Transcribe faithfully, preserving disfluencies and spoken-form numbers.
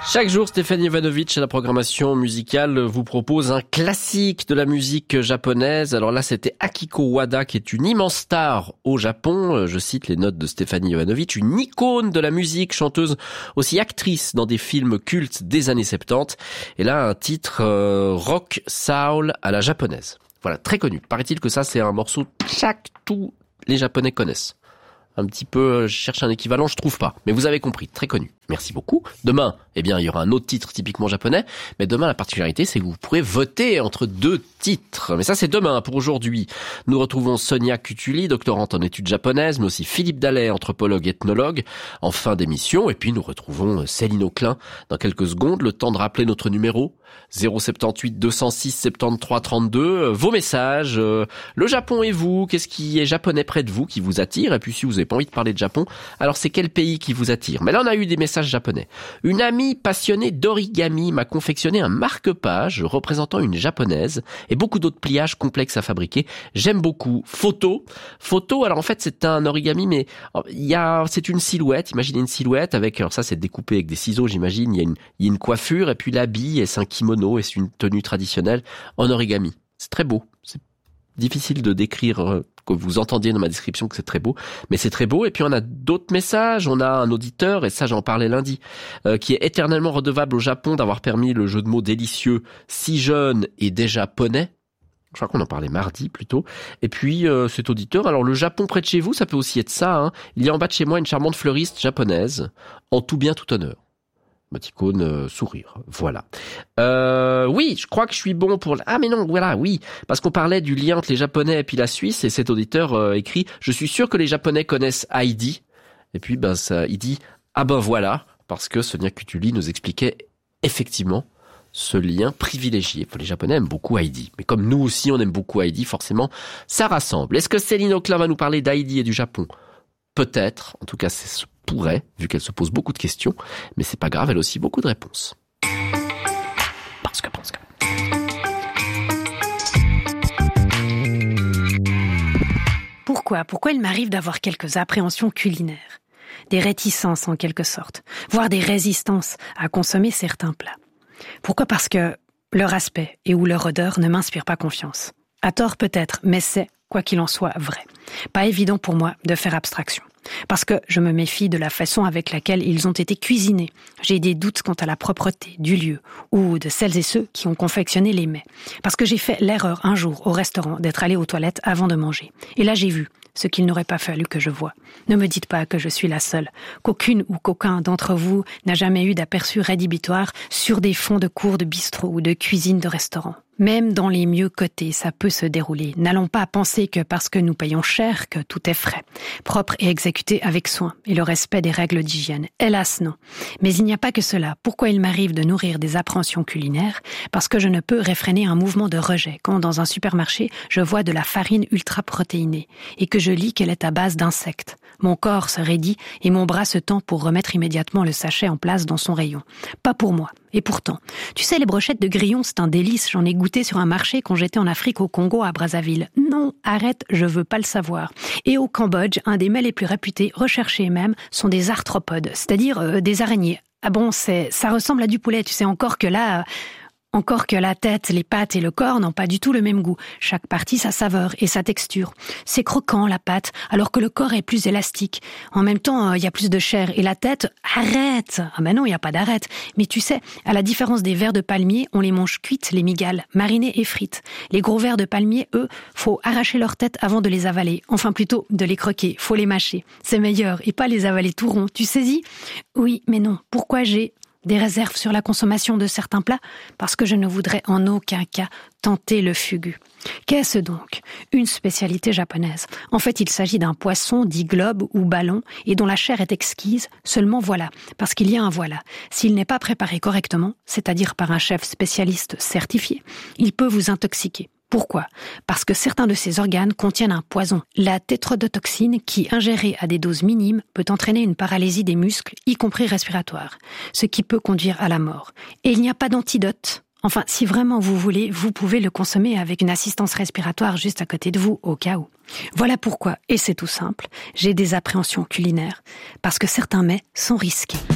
Chaque jour, Stéphanie Ivanovic à la programmation musicale vous propose un classique de la musique japonaise. Alors là, c'était Akiko Wada qui est une immense star au Japon. Je cite les notes de Stéphanie Ivanovic, une icône de la musique, chanteuse aussi actrice dans des films cultes des années soixante-dix. Et là, un titre euh, rock soul à la japonaise. Voilà, très connu. Paraît-il que ça, c'est un morceau que tous les Japonais connaissent. Un petit peu, je cherche un équivalent, je trouve pas. Mais vous avez compris, très connu. Merci beaucoup. Demain, eh bien, il y aura un autre titre typiquement japonais. Mais demain, la particularité, c'est que vous pourrez voter entre deux titres. Mais ça, c'est demain. Pour aujourd'hui, nous retrouvons Sonia Kutuli, doctorante en études japonaises, mais aussi Philippe Dallet, anthropologue, ethnologue, en fin d'émission. Et puis, nous retrouvons Céline Auclin dans quelques secondes. Le temps de rappeler notre numéro. zéro sept huit deux zéro six soixante-treize trente-deux. Vos messages. Euh, le Japon et vous. Qu'est-ce qui est japonais près de vous qui vous attire? Et puis, si vous n'avez pas envie de parler de Japon, alors c'est quel pays qui vous attire? Mais là, on a eu des messages japonais. Une amie passionnée d'origami m'a confectionné un marque-page représentant une japonaise et beaucoup d'autres pliages complexes à fabriquer. J'aime beaucoup. Photo. Photo, alors en fait, c'est un origami, mais il y a, c'est une silhouette. Imaginez une silhouette avec, alors ça, c'est découpé avec des ciseaux, j'imagine. Il y a une, il y a une coiffure et puis l'habit, et c'est un kimono et c'est une tenue traditionnelle en origami. C'est très beau. C'est difficile de décrire, euh, que vous entendiez dans ma description que c'est très beau, mais c'est très beau. Et puis on a d'autres messages, on a un auditeur, et ça j'en parlais lundi, euh, qui est éternellement redevable au Japon d'avoir permis le jeu de mots délicieux si jeune et déjà poney. Je crois qu'on en parlait mardi plutôt. Et puis euh, cet auditeur, alors le Japon près de chez vous, ça peut aussi être ça, hein. Il y a en bas de chez moi une charmante fleuriste japonaise, en tout bien tout honneur. Moticône euh, sourire, voilà. Euh, oui, je crois que je suis bon pour... Ah mais non, voilà, oui, parce qu'on parlait du lien entre les Japonais et puis la Suisse, et cet auditeur euh, écrit « Je suis sûr que les Japonais connaissent Heidi ». Et puis ben ça, il dit « Ah ben voilà », parce que Sonia Kutuli nous expliquait effectivement ce lien privilégié. Les Japonais aiment beaucoup Heidi, mais comme nous aussi on aime beaucoup Heidi, forcément ça rassemble. Est-ce que Céline Auclin va nous parler d'Heidi et du Japon? Peut-être, en tout cas c'est ce pourrait, vu qu'elle se pose beaucoup de questions, mais c'est pas grave, elle a aussi beaucoup de réponses. Parce que, parce que... Pourquoi Pourquoi il m'arrive d'avoir quelques appréhensions culinaires, des réticences en quelque sorte, voire des résistances à consommer certains plats? Pourquoi? Parce que leur aspect et ou leur odeur ne m'inspirent pas confiance. À tort peut-être, mais c'est, quoi qu'il en soit, vrai. Pas évident pour moi de faire abstraction. Parce que je me méfie de la façon avec laquelle ils ont été cuisinés. J'ai des doutes quant à la propreté du lieu ou de celles et ceux qui ont confectionné les mets. Parce que j'ai fait l'erreur un jour au restaurant d'être allé aux toilettes avant de manger. Et là j'ai vu ce qu'il n'aurait pas fallu que je voie. Ne me dites pas que je suis la seule, qu'aucune ou qu'aucun d'entre vous n'a jamais eu d'aperçu rédhibitoire sur des fonds de cours de bistrot ou de cuisine de restaurant. Même dans les mieux cotés, ça peut se dérouler. N'allons pas penser que parce que nous payons cher, que tout est frais, propre et exécuté avec soin et le respect des règles d'hygiène. Hélas, non. Mais il n'y a pas que cela. Pourquoi il m'arrive de nourrir des appréhensions culinaires? Parce que je ne peux réfréner un mouvement de rejet quand, dans un supermarché, je vois de la farine ultra-protéinée et que je lis qu'elle est à base d'insectes. Mon corps se raidit et mon bras se tend pour remettre immédiatement le sachet en place dans son rayon. Pas pour moi. Et pourtant, tu sais, les brochettes de grillons, c'est un délice. J'en ai goûté sur un marché quand j'étais en Afrique au Congo, à Brazzaville. Non, arrête, je veux pas le savoir. Et au Cambodge, un des mets les plus réputés, recherchés même, sont des arthropodes, c'est-à-dire euh, des araignées. Ah bon, c'est, ça ressemble à du poulet, tu sais, encore que là... Euh, Encore que la tête, les pattes et le corps n'ont pas du tout le même goût. Chaque partie sa saveur et sa texture. C'est croquant, la pâte, alors que le corps est plus élastique. En même temps, il y a plus de chair. Et la tête, arrête! Ah ben non, il n'y a pas d'arrête. Mais tu sais, à la différence des vers de palmier, on les mange cuites, les migales, marinées et frites. Les gros vers de palmier, eux, faut arracher leur tête avant de les avaler. Enfin, plutôt, de les croquer. Faut les mâcher. C'est meilleur. Et pas les avaler tout rond. Tu saisis? Oui, mais non. Pourquoi j'ai... des réserves sur la consommation de certains plats, parce que je ne voudrais en aucun cas tenter le fugu. Qu'est-ce donc? Une spécialité japonaise. En fait, il s'agit d'un poisson dit globe ou ballon et dont la chair est exquise, seulement voilà, parce qu'il y a un voilà. S'il n'est pas préparé correctement, c'est-à-dire par un chef spécialiste certifié, il peut vous intoxiquer. Pourquoi? Parce que certains de ces organes contiennent un poison, la tétrodotoxine, qui, ingérée à des doses minimes, peut entraîner une paralysie des muscles, y compris respiratoire, ce qui peut conduire à la mort. Et il n'y a pas d'antidote. Enfin, si vraiment vous voulez, vous pouvez le consommer avec une assistance respiratoire juste à côté de vous, au cas où. Voilà pourquoi, et c'est tout simple, j'ai des appréhensions culinaires, parce que certains mets sont risqués.